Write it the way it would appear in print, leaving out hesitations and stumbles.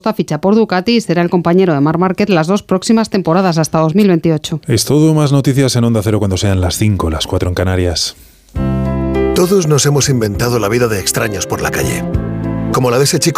ficha por Ducati y será el compañero de Marc Márquez las 2 próximas temporadas hasta 2028. Es todo. Más noticias en Onda Cero cuando sean las 5, las 4 en Canarias. Todos nos hemos inventado la vida de extraños por la calle. Como la de ese chico